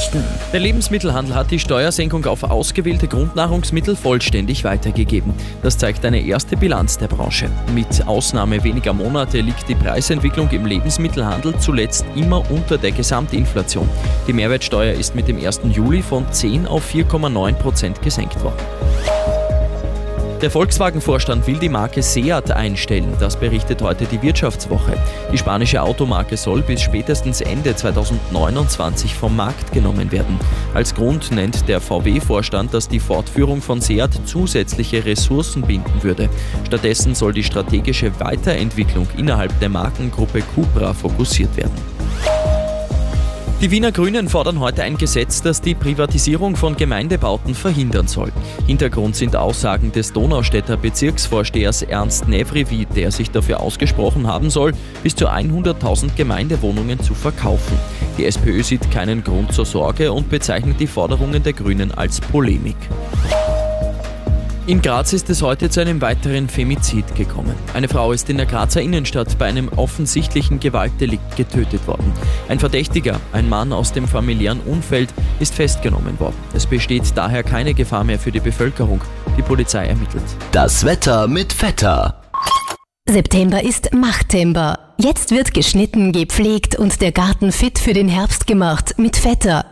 Nachrichten. Der Lebensmittelhandel hat die Steuersenkung auf ausgewählte Grundnahrungsmittel vollständig weitergegeben. Das zeigt eine erste Bilanz der Branche. Mit Ausnahme weniger Monate liegt die Preisentwicklung im Lebensmittelhandel zuletzt immer unter der Gesamtinflation. Die Mehrwertsteuer ist mit dem 1. Juli von 10 auf 4,9% gesenkt worden. Der Volkswagen-Vorstand will die Marke Seat einstellen, das berichtet heute die Wirtschaftswoche. Die spanische Automarke soll bis spätestens Ende 2029 vom Markt genommen werden. Als Grund nennt der VW-Vorstand, dass die Fortführung von Seat zusätzliche Ressourcen binden würde. Stattdessen soll die strategische Weiterentwicklung innerhalb der Markengruppe Cupra fokussiert werden. Die Wiener Grünen fordern heute ein Gesetz, das die Privatisierung von Gemeindebauten verhindern soll. Hintergrund sind Aussagen des Donaustädter Bezirksvorstehers Ernst Nevrivi, der sich dafür ausgesprochen haben soll, bis zu 100.000 Gemeindewohnungen zu verkaufen. Die SPÖ sieht keinen Grund zur Sorge und bezeichnet die Forderungen der Grünen als Polemik. In Graz ist es heute zu einem weiteren Femizid gekommen. Eine Frau ist in der Grazer Innenstadt bei einem offensichtlichen Gewaltdelikt getötet worden. Ein Verdächtiger, ein Mann aus dem familiären Umfeld, ist festgenommen worden. Es besteht daher keine Gefahr mehr für die Bevölkerung. Die Polizei ermittelt. Das Wetter mit Vetter. September ist Machttember. Jetzt wird geschnitten, gepflegt und der Garten fit für den Herbst gemacht mit Vetter.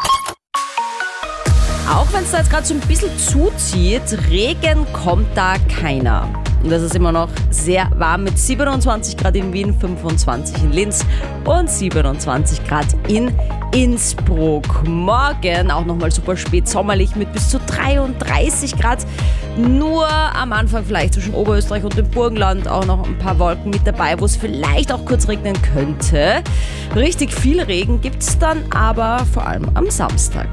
Auch wenn es da jetzt gerade so ein bisschen zuzieht, Regen kommt da keiner. Und das ist immer noch sehr warm mit 27 Grad in Wien, 25 in Linz und 27 Grad in Innsbruck. Morgen auch nochmal super spät sommerlich mit bis zu 33 Grad. Nur am Anfang vielleicht zwischen Oberösterreich und dem Burgenland auch noch ein paar Wolken mit dabei, wo es vielleicht auch kurz regnen könnte. Richtig viel Regen gibt es dann aber vor allem am Samstag.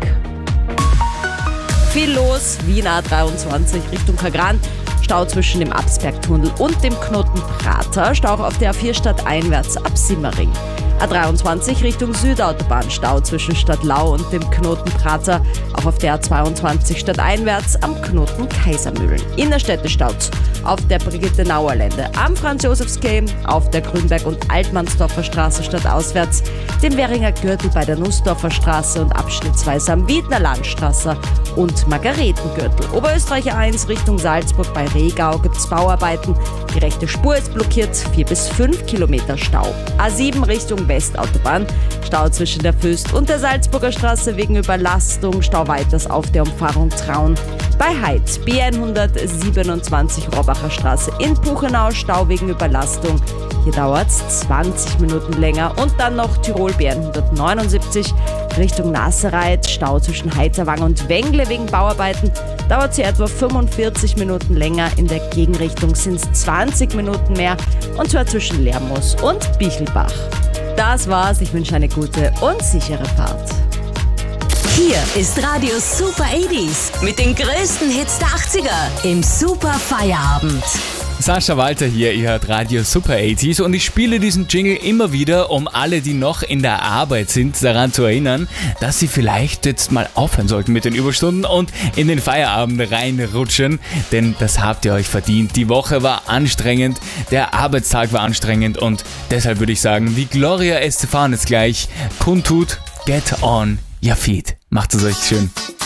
Viel los, Wien A23 Richtung Kagran, Stau zwischen dem Absbergtunnel und dem Knoten Prater, Stau auf der A4 stadteinwärts ab Simmering. A23 Richtung Südautobahn, Stau zwischen Stadtlau und dem Knoten Prater, auch auf der A22 stadteinwärts am Knoten Kaisermühlen. Innerstädte staut auf der Brigitte-Nauer-Lände, am Franz-Josefs-Quai, auf der Grünberg- und Altmannsdorfer Straße stadtauswärts, dem Währinger Gürtel bei der Nussdorfer Straße und abschnittsweise am Wiedner Landstraße und Margaretengürtel. Oberösterreich 1 Richtung Salzburg bei Regau gibt es Bauarbeiten. Die rechte Spur ist blockiert, 4 bis 5 Kilometer Stau. A7 Richtung Westautobahn, Stau zwischen der Föst und der Salzburger Straße wegen Überlastung, Stau weiters auf der Umfahrung Traun. Bei Heid B127 Rohrabacher Straße in Buchenau, Stau wegen Überlastung. Hier dauert es 20 Minuten länger. Und dann noch Tirol B179 Richtung Nassereit, Stau zwischen Heizerwang und Wengle wegen Bauarbeiten. Dauert sie etwa 45 Minuten länger. In der Gegenrichtung sind es 20 Minuten mehr. Und zwar zwischen Lermoos und Bichelbach. Das war's. Ich wünsche eine gute und sichere Fahrt. Hier ist Radio Super 80s mit den größten Hits der 80er im Super Feierabend. Sascha Walter hier, ihr hört Radio Super 80s und ich spiele diesen Jingle immer wieder, um alle, die noch in der Arbeit sind, daran zu erinnern, dass sie vielleicht jetzt mal aufhören sollten mit den Überstunden und in den Feierabend reinrutschen, denn das habt ihr euch verdient. Die Woche war anstrengend, der Arbeitstag war anstrengend und deshalb würde ich sagen, wie Gloria Estefan es gleich kundtut, get on your feet. Macht es euch schön.